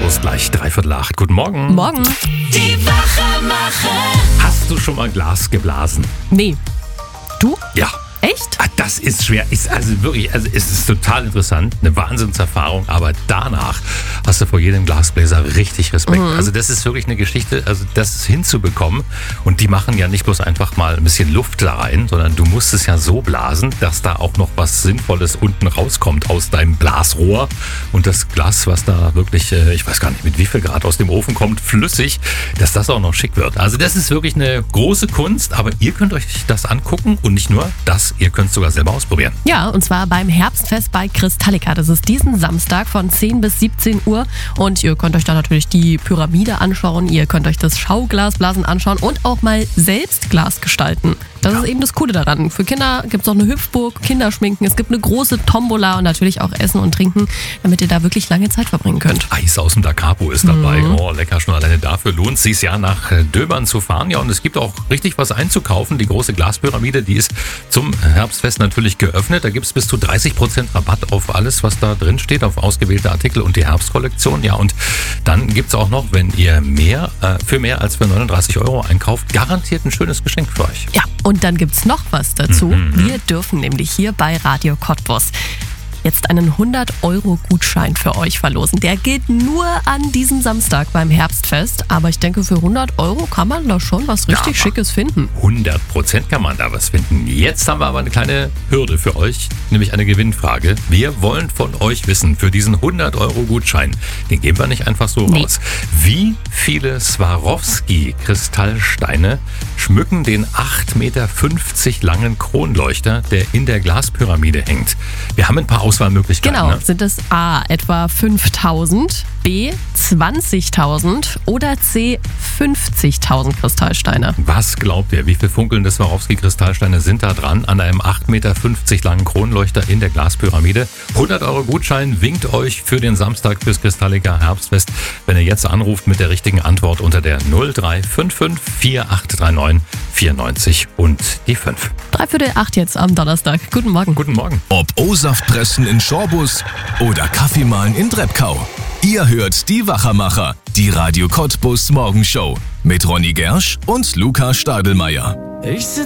Cottbus gleich 7:45. Guten Morgen. Morgen. Die Wachmacher. Hast du schon mal Glas geblasen? Nee. Du? Ja. Echt? Das ist schwer. Es ist total interessant. Eine Wahnsinnserfahrung. Aber danach hast du vor jedem Glasbläser richtig Respekt. Also das ist wirklich eine Geschichte, also das hinzubekommen. Und die machen ja nicht bloß einfach mal ein bisschen Luft da rein, sondern du musst es ja so blasen, dass da auch noch was Sinnvolles unten rauskommt aus deinem Blasrohr. Und das Glas, was da wirklich, ich weiß gar nicht mit wie viel Grad aus dem Ofen kommt, flüssig, dass das auch noch schick wird. Also das ist wirklich eine große Kunst. Aber ihr könnt euch das angucken und nicht nur das, ihr könnt es sogar selber ausprobieren. Ja, und zwar beim Herbstfest bei Kristallica. Das ist diesen Samstag von 10 bis 17 Uhr. Und ihr könnt euch da natürlich die Pyramide anschauen. Ihr könnt euch das Schauglasblasen anschauen und auch mal selbst Glas gestalten. Das ist eben das Coole daran. Für Kinder gibt es auch eine Hüpfburg, Kinderschminken. Es gibt eine große Tombola und natürlich auch Essen und Trinken, damit ihr da wirklich lange Zeit verbringen könnt. Eis aus dem Da Capo ist dabei. Oh, lecker, schon alleine dafür lohnt es sich ja nach Döbern zu fahren. Ja, und es gibt auch richtig was einzukaufen. Die große Glaspyramide, die ist zum Herbstfest natürlich geöffnet. Da gibt es bis zu 30% Rabatt auf alles, was da drin steht, auf ausgewählte Artikel und die Herbstkollektion. Ja, und dann gibt es auch noch, wenn ihr für mehr als für 39 € einkauft, garantiert ein schönes Geschenk für euch. Ja, und dann gibt's noch was dazu. Wir dürfen nämlich hier bei Radio Cottbus jetzt einen 100-€-Gutschein für euch verlosen. Der gilt nur an diesem Samstag beim Herbstfest. Aber ich denke, für 100 € kann man da schon was richtig Schickes finden. 100% kann man da was finden. Jetzt haben wir aber eine kleine Hürde für euch, nämlich eine Gewinnfrage. Wir wollen von euch wissen, für diesen 100-€-Gutschein, den geben wir nicht einfach so raus. Wie viele Swarovski-Kristallsteine schmücken den 8,50 Meter langen Kronleuchter, der in der Glaspyramide hängt? Wir haben ein paar Auswahlmöglichkeiten. Genau, Ne? sind es A, etwa 5.000, B, 20.000 oder C, 50.000 Kristallsteine? Was glaubt ihr, wie viele funkelnde Swarovski-Kristallsteine sind da dran an einem 8,50 Meter langen Kronleuchter in der Glaspyramide? 100-€-Gutschein winkt euch für den Samstag fürs Kristallica Herbstfest, wenn ihr jetzt anruft mit der richtigen Antwort unter der 0355 4839 94 und die 5. 7:45 jetzt am Donnerstag. Guten Morgen. Guten Morgen. Ob O-Saft pressen in Schorbus oder Kaffee mahlen in Treppkau. Ihr hört die Wachermacher, die Radio Cottbus Morgenshow mit Ronny Gersch und Luca Stadelmeier.